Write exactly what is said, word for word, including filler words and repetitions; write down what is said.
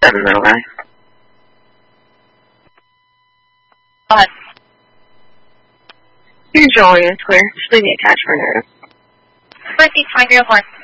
seven, middle guy. Go ahead. You're Julian, it's clear. Just leave me a catch for a narrative. First, five zero four.